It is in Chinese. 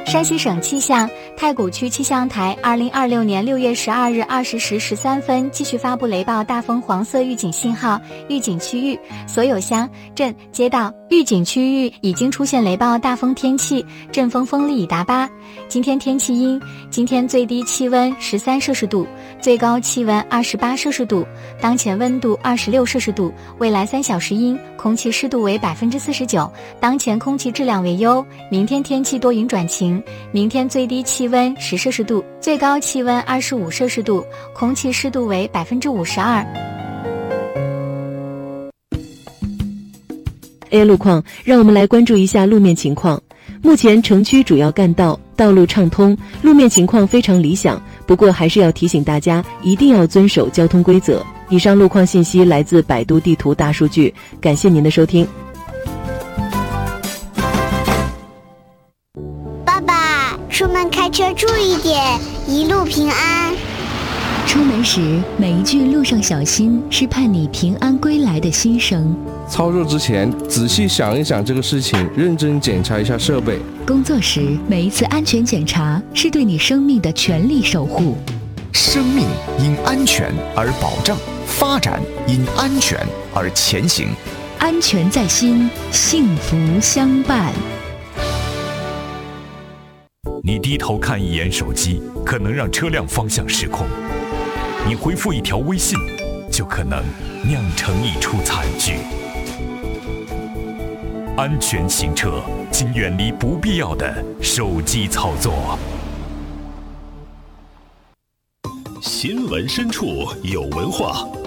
山西省气象，太谷区气象台2026年6月12日20时13分继续发布雷暴大风黄色预警信号，预警区域所有乡镇街道预警区域已经出现雷暴大风天气，阵风风力已达8。今天天气阴，今天最低气温13摄氏度，最高气温28摄氏度，当前温度26摄氏度，未来3小时阴，空气湿度为49%，当前空气质量为优。明天天气多云转晴，明天最低气温10摄氏度，最高气温25摄氏度，空气湿度为52%。 路况，让我们来关注一下路面情况。目前城区主要干道道路畅通，路面情况非常理想，不过还是要提醒大家一定要遵守交通规则。以上路况信息来自百度地图大数据，感谢您的收听。 爸爸，出门开车注意点，一路平安。 出门时每一句路上小心是盼你平安归来的心声。 操作之前仔细想一想这个事情，认真检查一下设备。 工作时每一次安全检查是对你生命的全力守护。 生命因安全而保障，发展因安全而前行。 安全在心，幸福相伴。 你低头看一眼手机，可能让车辆方向失控；你回复一条微信，就可能酿成一出惨剧。安全行车，请远离不必要的手机操作。 新闻深处有文化，